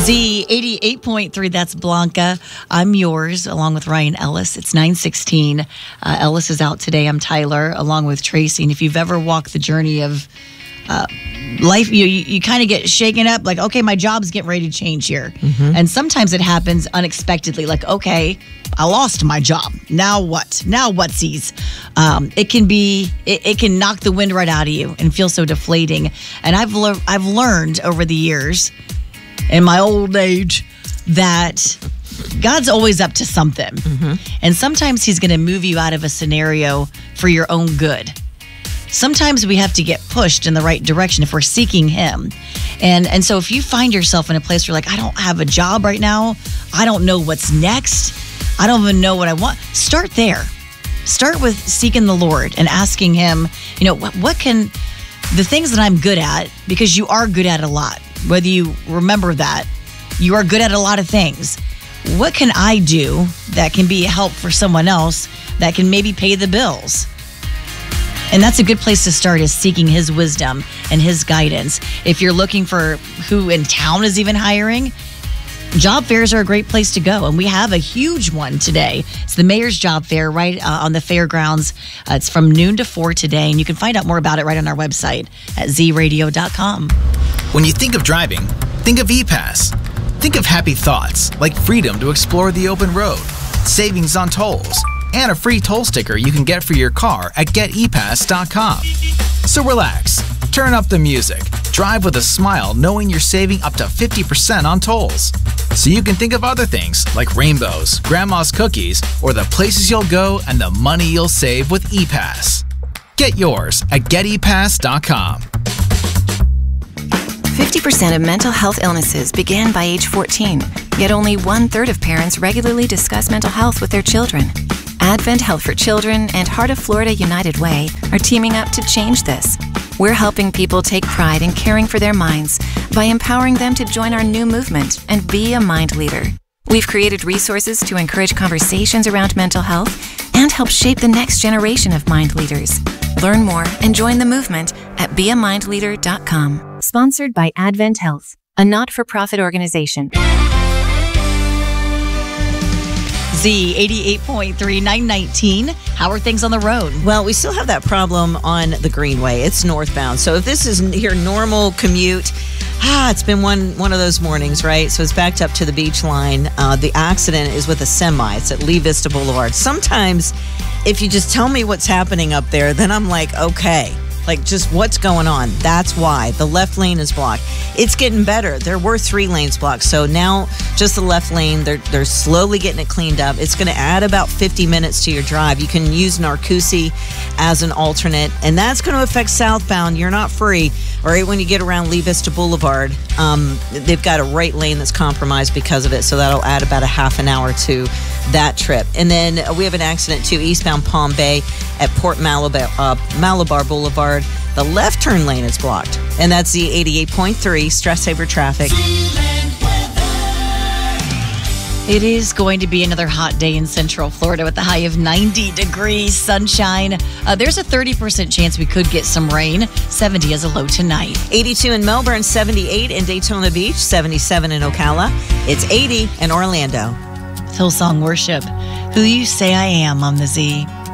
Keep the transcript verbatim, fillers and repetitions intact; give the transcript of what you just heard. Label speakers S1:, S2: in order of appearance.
S1: Z eighty-eight point three, that's Blanca. I'm yours, along with Ryan Ellis. It's nine sixteen. Uh, Ellis is out today. I'm Tyler, along with Tracy. And if you've ever walked the journey of uh, life, you, you, you kind of get shaken up, like, okay, my job's getting ready to change here. Mm-hmm. And sometimes it happens unexpectedly, like, okay, I lost my job. Now what? Now whatsies? Um, it can be, it, it can knock the wind right out of you and feel so deflating. And I've le- I've learned over the years, in my old age, that God's always up to something. Mm-hmm. And sometimes he's going to move you out of a scenario for your own good. Sometimes we have to get pushed in the right direction if we're seeking him. And and so if you find yourself in a place where you're like, I don't have a job right now, I don't know what's next, I don't even know what I want, start there. Start with seeking the Lord and asking him, you know, what, what can, the things that I'm good at, because you are good at a lot. Whether you remember that, you are good at a lot of things. What can I do that can be a help for someone else that can maybe pay the bills? And that's a good place to start, is seeking his wisdom and his guidance. If you're looking for who in town is even hiring, job fairs are a great place to go. And we have a huge one today. It's the Mayor's Job Fair right uh, on the fairgrounds. Uh, it's from noon to four today. And you can find out more about it right on our website at z radio dot com.
S2: When you think of driving, think of E-Pass. Think of happy thoughts like freedom to explore the open road, savings on tolls, and a free toll sticker you can get for your car at get e pass dot com. So relax, turn up the music, drive with a smile knowing you're saving up to fifty percent on tolls. So you can think of other things like rainbows, grandma's cookies, or the places you'll go and the money you'll save with E-Pass. Get yours at get e pass dot com.
S3: fifty percent of mental health illnesses begin by age fourteen, yet only one-third of parents regularly discuss mental health with their children. Advent Health for Children and Heart of Florida United Way are teaming up to change this. We're helping people take pride in caring for their minds by empowering them to join our new movement and be a mind leader. We've created resources to encourage conversations around mental health and help shape the next generation of mind leaders. Learn more and join the movement at be a mind leader dot com.
S4: Sponsored by Advent Health, a not-for-profit organization.
S1: Z eighty-eight point three, nine nineteen. How are things on the road?
S5: Well, we still have that problem on the Greenway. It's northbound. So if this is your normal commute, ah, it's been one one of those mornings, right? So it's backed up to the beach line. Uh, the accident is with a semi. It's at Lee Vista Boulevard. Sometimes if you just tell me what's happening up there, then I'm like, okay. Like, just what's going on? That's why. The left lane is blocked. It's getting better. There were three lanes blocked. So now just the left lane, they're, they're slowly getting it cleaned up. It's going to add about fifty minutes to your drive. You can use Narcoossee as an alternate, and that's going to affect southbound. You're not free. Right when you get around Lee Vista Boulevard, um, they've got a right lane that's compromised because of it. So that'll add about a half an hour to that trip. And then we have an accident too, eastbound Palm Bay at Port Malabar, uh, Malabar Boulevard. The left turn lane is blocked. And that's the eighty-eight point three Stress Saver Traffic.
S1: It is going to be another hot day in Central Florida with a high of ninety degrees, sunshine. Uh, there's a thirty percent chance we could get some rain. seventy as a low tonight.
S5: eighty-two in Melbourne, seventy-eight in Daytona Beach, seventy-seven in Ocala. It's eighty in Orlando.
S1: Hillsong Worship. Who You Say I Am on the Z.